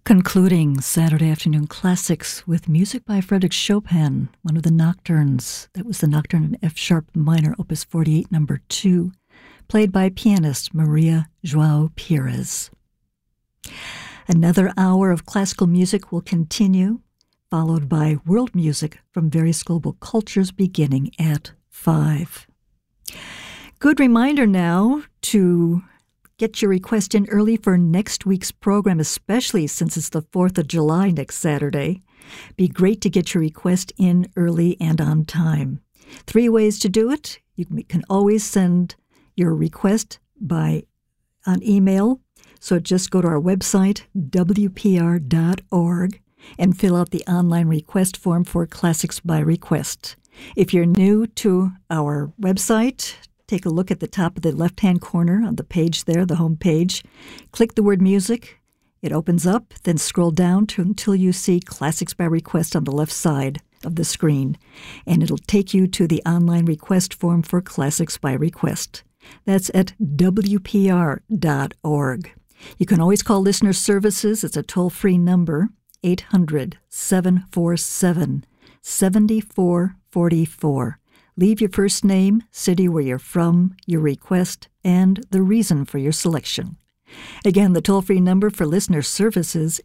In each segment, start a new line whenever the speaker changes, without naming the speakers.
Concluding Saturday Afternoon Classics with music by Frédéric Chopin, one of the nocturnes. That was the Nocturne in F-sharp minor, Opus 48, number 2, played by pianist Maria João Pires. Another hour of classical music will continue, followed by world music from various global cultures beginning at 5. Good reminder now to get your request in early for next week's program, especially since it's the 4th of July next Saturday. Be great to get your request in early and on time. 3 ways to do it. You can always send your request on email. So just go to our website, wpr.org, and fill out the online request form for Classics by Request. If you're new to our website, take a look at the top of the left-hand corner on the page there, the home page. Click the word music. It opens up, then scroll down until you see Classics by Request on the left side of the screen, and it'll take you to the online request form for Classics by Request. That's at wpr.org. You can always call Listener Services. It's a toll-free number, 800-747-7444. Leave your first name, city where you're from, your request, and the reason for your selection. Again, the toll-free number for Listener Services,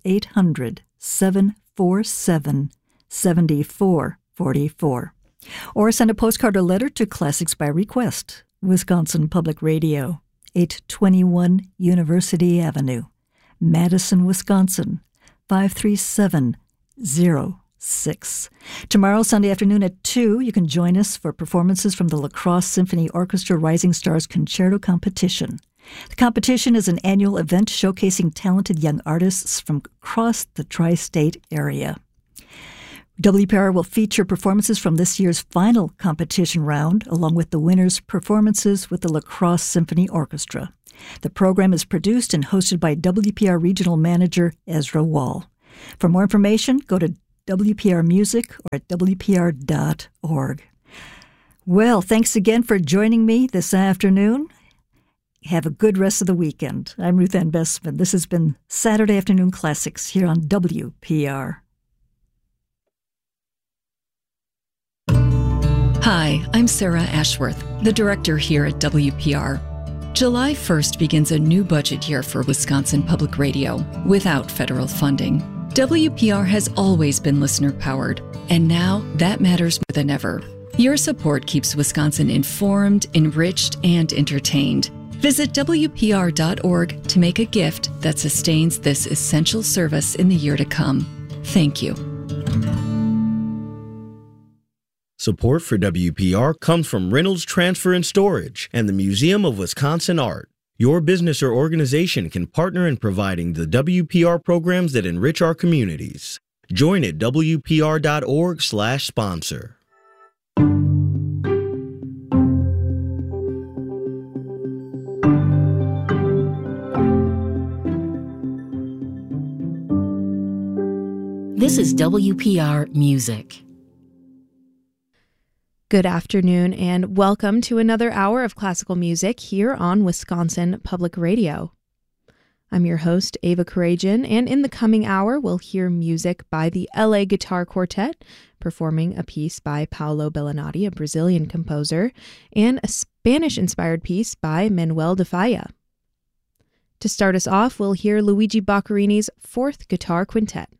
800-747-7444. Or send a postcard or letter to Classics by Request, Wisconsin Public Radio, 821 University Avenue, Madison, Wisconsin, 53706. Tomorrow, Sunday afternoon at 2, you can join us for performances from the La Crosse Symphony Orchestra Rising Stars Concerto Competition. The competition is an annual event showcasing talented young artists from across the tri-state area. WPR will feature performances from this year's final competition round, along with the winners' performances with the La Crosse Symphony Orchestra. The program is produced and hosted by WPR Regional Manager Ezra Wall. For more information, go to WPR Music or at WPR.org. Well, thanks again for joining me this afternoon. Have a good rest of the weekend. I'm Ruth Ann Bestman. This has been Saturday Afternoon Classics here on WPR.
Hi, I'm Sarah Ashworth, the director here at WPR. July 1st begins a new budget year for Wisconsin Public Radio without federal funding. WPR has always been listener-powered, and now that matters more than ever. Your support keeps Wisconsin informed, enriched, and entertained. Visit WPR.org to make a gift that sustains this essential service in the year to come. Thank you.
Support for WPR comes from Reynolds Transfer and Storage and the Museum of Wisconsin Art. Your business or organization can partner in providing the WPR programs that enrich our communities. Join at WPR.org/sponsor.
This is WPR Music.
Good afternoon and welcome to another hour of classical music here on Wisconsin Public Radio. I'm your host, Ava Karajan, and in the coming hour we'll hear music by the LA Guitar Quartet, performing a piece by Paulo Bellinati, a Brazilian composer, and a Spanish-inspired piece by Manuel de Falla. To start us off, we'll hear Luigi Boccherini's Fourth Guitar Quintet.